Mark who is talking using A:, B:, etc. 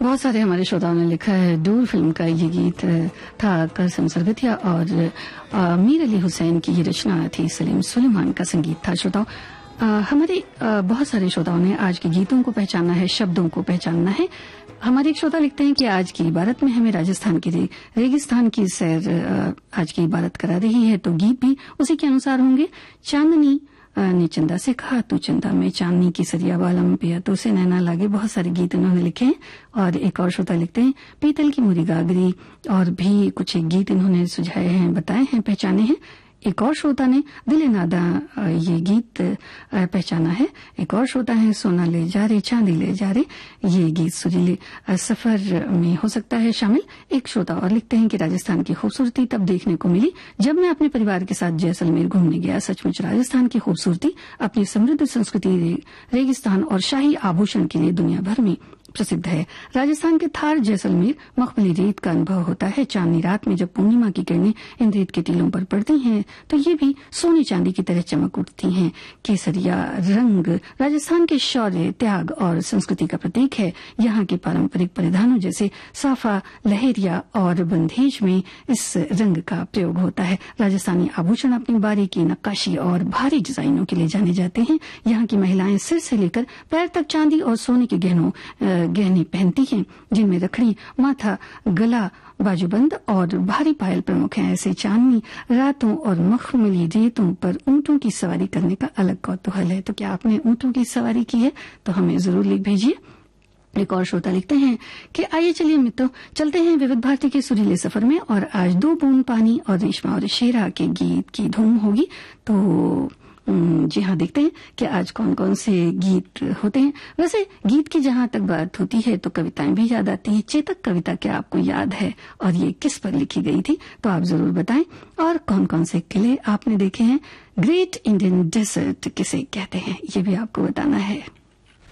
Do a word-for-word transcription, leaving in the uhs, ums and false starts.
A: बहुत सारे हमारे श्रोताओं ने लिखा है, दूर फिल्म का ये गीत था कसम सरगतिया और मीर अली हुसैन की ये रचना थी, सलीम सुलेमान का संगीत था। श्रोताओं, हमारे आ, बहुत सारे श्रोताओं ने आज के गीतों को पहचानना है, शब्दों को पहचानना है। हमारे एक श्रोता लिखते हैं कि आज की इबारत में हमें राजस्थान की रे, रेगिस्तान की सैर आज की इबारत करा रही है, तो गीत भी उसी के अनुसार होंगे। चांदनी ने चंदा से कहा, तू चंदा में चांदनी की सरिया बालम पिया तो से नैना लागे। बहुत सारे गीत इन्होंने लिखे हैं। और एक और श्रोता लिखते हैं, पीतल की मुरी गागरी, और भी कुछ एक गीत इन्होंने सुझाए हैं, बताए हैं, पहचाने हैं। एक और श्रोता ने दिल नादा ये गीत पहचाना है। एक और श्रोता है, सोना ले जा रे चांदी ले जा रे, ये गीत सुरीले सफर में हो सकता है शामिल। एक श्रोता और लिखते हैं कि राजस्थान की खूबसूरती तब देखने को मिली जब मैं अपने परिवार के साथ जैसलमेर घूमने गया। सचमुच राजस्थान की खूबसूरती अपनी समृद्ध संस्कृति, रे, रेगिस्तान और शाही आभूषण के लिए दुनिया भर में प्रसिद्ध है। राजस्थान के थार जैसलमेर मखमली रेत का अनुभव होता है। चांदनी रात में जब पूर्णिमा की किरणें इन रेत के टीलों पर पड़ती हैं तो ये भी सोने चांदी की तरह चमक उठती हैं। केसरिया रंग राजस्थान के शौर्य, त्याग और संस्कृति का प्रतीक है। यहाँ के पारंपरिक परिधानों जैसे साफा, लहरिया और बंधेज में इस रंग का प्रयोग होता है। राजस्थानी आभूषण अपनी बारीकी, नक्काशी और भारी डिजाइनों के लिए जाने जाते हैं। यहाँ की महिलाएं सिर से लेकर पैर तक चांदी और सोने के गहनों गहने पहनती हैं, जिनमें रखड़ी, माथा, गला, बाजूबंद और भारी पायल प्रमुख हैं। ऐसे चांदनी रातों और मखमली रेतों पर ऊंटों की सवारी करने का अलग कौतूहल है। तो क्या आपने ऊंटों की सवारी की है? तो हमें जरूर लिख भेजिए। एक और श्रोता लिखते हैं कि आइए चलिए मित्रों, चलते हैं विविध भारती के सुरीले सफर में, और आज दो बूंद पानी और रेशमा और शेरा के गीत की धूम होगी। तो जी हाँ, देखते हैं कि आज कौन कौन से गीत होते हैं। वैसे गीत की जहां तक बात होती है तो कविताएं भी याद आती हैं। चेतक कविता क्या आपको याद है और ये किस पर लिखी गई थी? तो आप जरूर बताएं। और कौन कौन से किले आपने देखे हैं? ग्रेट इंडियन डेजर्ट किसे कहते हैं, ये भी आपको बताना है।